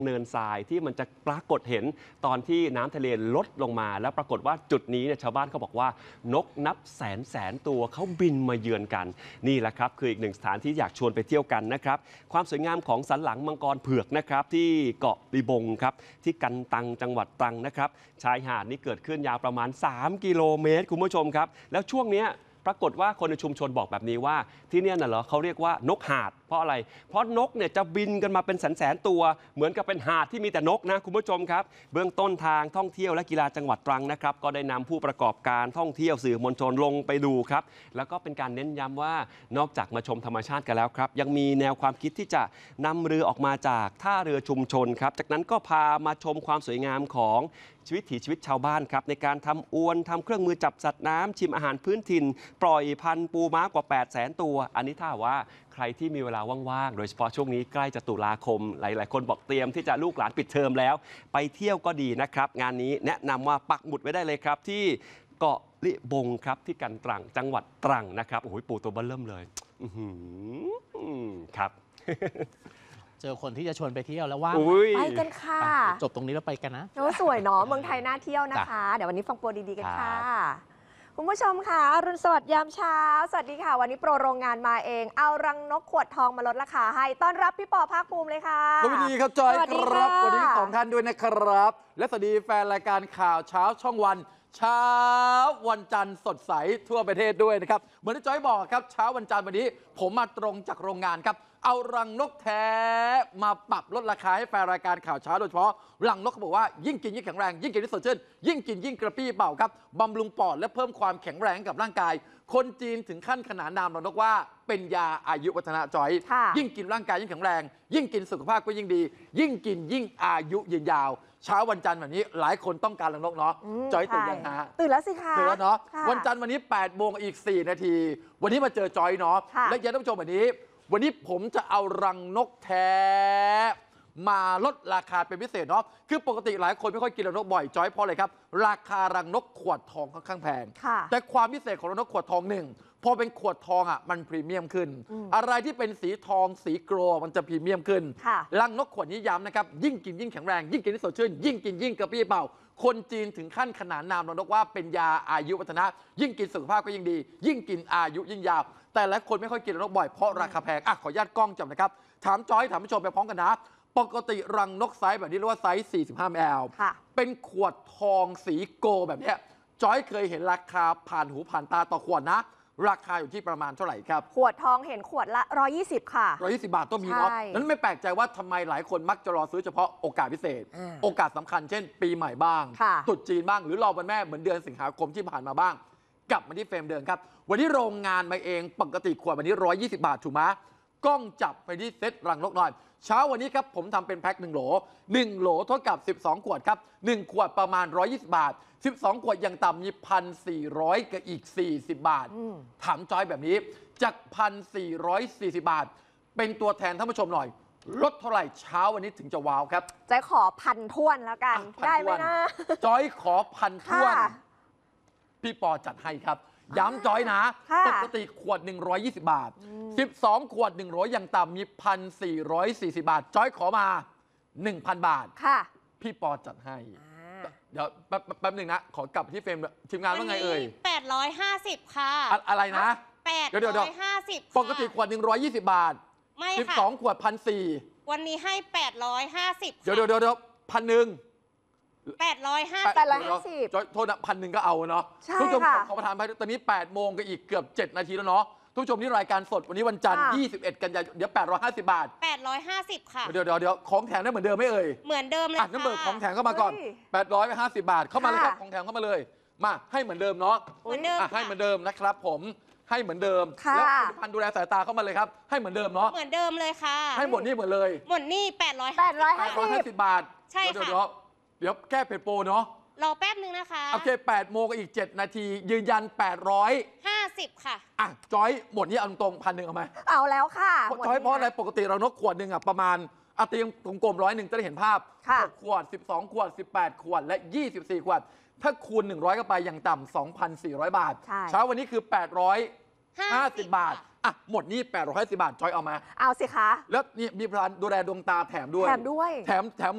เนินทรายที่มันจะปรากฏเห็นตอนที่น้ำทะเลลดลงมาแล้วปรากฏว่าจุดนี้เนี่ยชาวบ้านเขาบอกว่านกนับแสนตัวเขาบินมาเยือนกันนี่แหละครับคืออีกหนึ่งสถานที่อยากชวนไปเที่ยวกันนะครับความสวยงามของสันหลังมังกรเผือกนะครับที่เกาะลีบงครับที่กันตังจังหวัดตรังนะครับชายหาดนี้เกิดขึ้นยาวประมาณ3 กิโลเมตรคุณผู้ชมครับแล้วช่วงนี้ปรากฏว่าคนในชุมชนบอกแบบนี้ว่าที่นี่น่ะเหรอเขาเรียกว่านกหาดเพราะอะไรเพราะนกเนี่ยจะบินกันมาเป็นแสนตัวเหมือนกับเป็นหาดที่มีแต่นกนะคุณผู้ชมครับเบื้องต้นทางท่องเที่ยวและกีฬาจังหวัดตรังนะครับก็ได้นำผู้ประกอบการท่องเที่ยวสื่อมวลชนลงไปดูครับแล้วก็เป็นการเน้นย้ำว่านอกจากมาชมธรรมชาติกันแล้วครับยังมีแนวความคิดที่จะนำเรือออกมาจากท่าเรือชุมชนครับจากนั้นก็พามาชมความสวยงามของชีวิตชาวบ้านครับในการทำอวนทำเครื่องมือจับสัตว์น้ำชิมอาหารพื้นถิ่นปล่อยพันธุ์ปูม้ากว่า800,000 ตัวอันนี้ถ้าว่าใครที่มีเวลาว่างๆโดยเฉพาะช่วงนี้ใกล้จะตุลาคมหลายๆคนบอกเตรียมที่จะลูกหลานปิดเทอมแล้วไปเที่ยวก็ดีนะครับงานนี้แนะนำว่าปักหมุดไว้ได้เลยครับที่เกาะลิบงครับที่กันตรังจังหวัดตรังนะครับโอ้โหปูตัวเบ้อเริ่มเลยครับเจอคนที่จะชวนไปเที่ยวแล้วว่าไปกันค่ะจบตรงนี้แล้วไปกันนะโอ้สวยเนาะเมืองไทยน่าเที่ยวนะคะเดี๋ยววันนี้ฟังโปรดีๆกันค่ะคุณผู้ชมค่ะอรุณสวัสดิ์ยามเช้าสวัสดีค่ะวันนี้โปรโรงงานมาเองเอารังนกขวดทองมาลดราคาให้ต้อนรับพี่ปอภาคภูมิเลยค่ะสวัสดีครับจอยครับสวัสดีสองท่านด้วยนะครับและสวัสดีแฟนรายการข่าวเช้าช่องวันเช้าวันจันทร์สดใสทั่วประเทศด้วยนะครับเหมือนที่จอยบอกครับเช้าวันจันทร์วันนี้ผมมาตรงจากโรงงานครับเอารังนกแท้มาปรับลดราคาให้แฟนรายการข่าวเช้าโดยเฉพาะรังนกเขาบอกว่ายิ่งกินยิ่งแข็งแรงยิ่งกินยิ่งสดชื่นยิ่งกินยิ่งกระปี้เป่าครับบำรุงปอดและเพิ่มความแข็งแรงกับร่างกายคนจีนถึงขั้นขนานนามรังนกว่าเป็นยาอายุวัฒนะจอยยิ่งกินร่างกายยิ่งแข็งแรงยิ่งกินสุขภาพก็ยิ่งดียิ่งกินยิ่งอายุยืนยาวเช้าวันจันทร์แบบนี้หลายคนต้องการรังนกเนาะจอยตื่นยังฮะตื่นแล้วสิคะตื่นแล้วเนาะวันจันทร์วันนี้8 โมงอีก4 นาทีวันนี้มาเจอจอยเนาะและย้ำท่านผู้ชมแบบนี้วันนี้ผมจะเอารังนกแท้มาลดราคาเป็นพิเศษเนาะคือปกติหลายคนไม่ค่อยกินรังนกบ่อยจอยเพราะอะไรครับราคารังนกขวดทองค่อนข้างแพงแต่ความพิเศษของรังนกขวดทองหนึ่งพอเป็นขวดทองอ่ะมันพรีเมียมขึ้นอะไรที่เป็นสีทองสีโกลมันจะพรีเมียมขึ้นรังนกขวดนี้ย้ำนะครับยิ่งกินยิ่งแข็งแรงยิ่งกินยิ่งสดชื่นยิ่งกินยิ่งกระปี้เป่าคนจีนถึงขั้นขนานนามรังนกว่าเป็นยาอายุวัฒนะยิ่งกินสุขภาพก็ยิ่งดียิ่งกินอายุยิ่งยาวแต่หลายคนไม่ค่อยกินรังนกบ่อยเพราะราคาแพงขออนุญาตกล้องจับนะครับถามจอยถามผู้ชมไปพร้อมกันนะปกติรังนกไซส์แบบนี้เรียกว่าไซส์45 ml เป็นขวดทองสีโกลแบบนี้จอยเคยเห็นราคาผ่านหูผ่านตาต่อขวดนะราคาอยู่ที่ประมาณเท่าไหร่ครับขวดทองเห็นขวดละ120ค่ะ 120 บาทต้องมีเนาะนั้นไม่แปลกใจว่าทำไมหลายคนมักจะรอซื้อเฉพาะโอกาสพิเศษโอกาสสำคัญเช่นปีใหม่บ้างตรุษจีนบ้างหรือรอวันแม่เหมือนเดือนสิงหาคมที่ผ่านมาบ้างกลับมาที่เฟรมเดิมครับวันนี้โรงงานมาเองปกติขวดวันนี้120 บาทถูกไหมกล้องจับไปที่เซตรังนกหน่อยเช้าวันนี้ครับผมทำเป็นแพ็ค1 โหล1 โหลเท่ากับ12 ขวดครับ1 ขวดประมาณ120 บาท12 ขวดอย่างต่ำมี 1,400 กับอีก40 บาทถามจอยแบบนี้จาก 1,440 บาทเป็นตัวแทนท่านผู้ชมหน่อยลดเท่าไหร่เช้าวันนี้ถึงจะว้าวครับจอยขอ1,000 ถ้วนแล้วกันได้ไหมนะจอยขอ1,000 ถ้วนพี่ปอจัดให้ครับย้ำจอยนะปกติขวด120 บาท12 ขวด100อย่างต่ำมี 1,440 บาทจอยขอมา 1,000 บาทพี่ปอจัดให้เดี๋ยวแป๊บหนึ่งนะขอกลับที่เฟรมทีมงานว่าไงเอ่ย 850ค่ะอะไรนะ 850 ปกติขวด120 บาทไม่ค่ะ 12 ขวด 1,400 วันนี้ให้850 เดี๋ยว 850 โทษนะ1,000ก็เอาเนาะทุกชมขอประทานไปตอนนี้8 โมงก็อีกเกือบ7 นาทีแล้วเนาะทุกชมนี่รายการสดวันนี้วันจันทร์21 กันยายนเดี๋ยว850 บาท 850ค่ะเดี๋ยวของแถมได้เหมือนเดิมไหมเอ่ยเหมือนเดิมเลยค่ะน้ำเบิกของแถมเข้ามาก่อน850 บาทเข้ามาเลยครับของแถมเข้ามาเลยมาให้เหมือนเดิมเนาะเหมือนเดิมให้เหมือนเดิมนะครับผมให้เหมือนเดิมแล้วผลิตภัณฑ์ดูแลสายตาเข้ามาเลยครับให้เหมือนเดิมเนาะเหมือนเดิมเลยค่ะให้หมดนี่เหมือนเลยหมดนี่ 850 บาทใช่ค่ะเดี๋ยวแก้เพจโปรเนาะรอแป๊บนึงนะคะโอเค8 โมงกับอีก7 นาทียืนยัน 850ค่ะจอยหมดนี่เอาตรง1,000เอาไหมเอาแล้วค่ะจอยเพราะอะไรปกติเรานกขวดหนึ่งประมาณเตรียมกลมๆ100จะได้เห็นภาพ6 ขวด12 ขวด18 ขวดและ24 ขวดถ้าคูณ100ก็ไปอย่างต่ำ 2,400 บาทเช้าวันนี้คือ850 บาทหมดนี่850 บาทจอยเอามาเอาสิคะแล้วนี่มีพลันดูแลดวงตาแถมด้วยแถม